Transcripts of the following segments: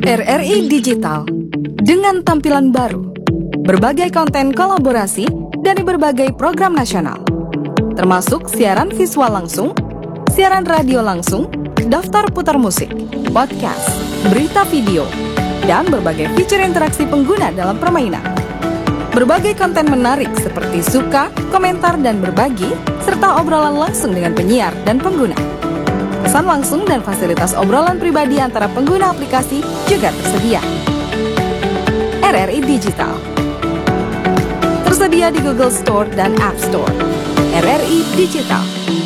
RRI Digital dengan tampilan baru, berbagai konten kolaborasi dari berbagai program nasional, termasuk siaran visual langsung, siaran radio langsung, daftar putar musik, podcast, berita video, dan berbagai fitur interaksi pengguna dalam permainan. Berbagai konten menarik seperti suka, komentar, dan berbagi, serta obrolan langsung dengan penyiar dan pengguna. Pesan langsung dan fasilitas obrolan pribadi antara pengguna aplikasi juga tersedia. RRI Digital tersedia di Google Store dan App Store. RRI Digital.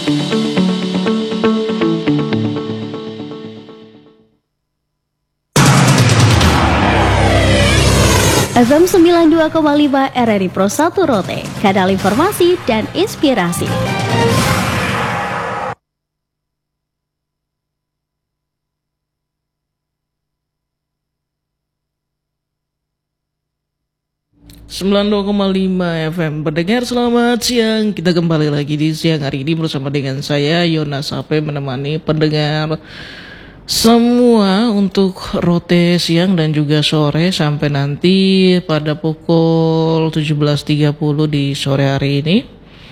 FM 92,5 RRI Pro 1 Rote, kanal informasi dan inspirasi. FM. Pendengar selamat siang. Kita kembali lagi di siang hari ini bersama dengan saya Yonas Sape, menemani pendengar semua untuk rote siang dan juga sore sampai nanti pada pukul 17.30 di sore hari ini.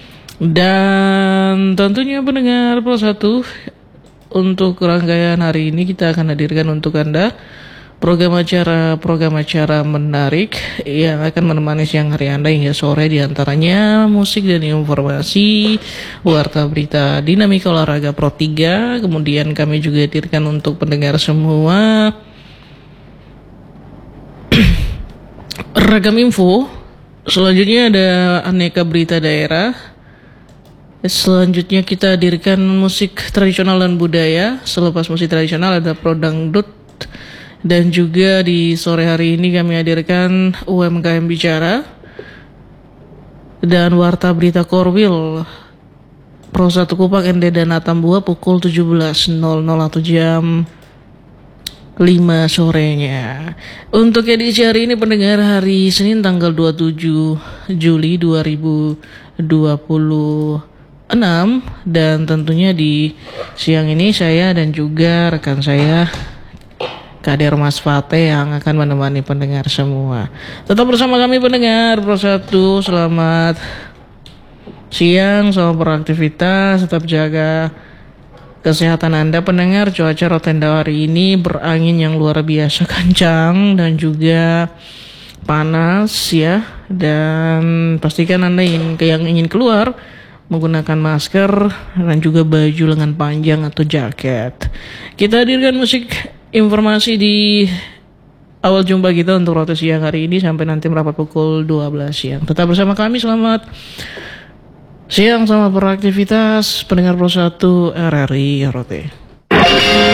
Dan tentunya pendengar Pro 1, untuk rangkaian hari ini kita akan hadirkan untuk Anda program acara menarik yang akan menemani siang hari Anda hingga sore, diantaranya musik dan informasi, warta berita, dinamika olahraga Pro 3. Kemudian kami juga hadirkan untuk pendengar semua ragam info. Selanjutnya ada aneka berita daerah. Selanjutnya kita hadirkan musik tradisional dan budaya. Selepas musik tradisional ada Pro Dangdut. Dan juga di sore hari ini kami hadirkan UMKM Bicara dan warta berita Korwil Pro 1 Kupang, ND dan Atambua pukul 17.00 atau jam 5 sorenya. Untuk edisi hari ini pendengar, hari Senin tanggal 27 Juli 2026, dan tentunya di siang ini saya dan juga rekan saya Kader Mas Fate yang akan menemani pendengar semua. Tetap bersama kami pendengar Pro 1. Selamat siang, selamat beraktivitas, tetap jaga kesehatan Anda pendengar. Cuaca Rotenda hari ini berangin yang luar biasa kencang dan juga panas ya. Dan pastikan Anda yang ingin keluar menggunakan masker dan juga baju lengan panjang atau jaket. Kita hadirkan musik informasi di awal jumpa kita untuk rote siang hari ini sampai nanti merapat pukul 12 siang. Tetap bersama kami, selamat siang, selamat beraktivitas pendengar Pro 1 RRI Rote.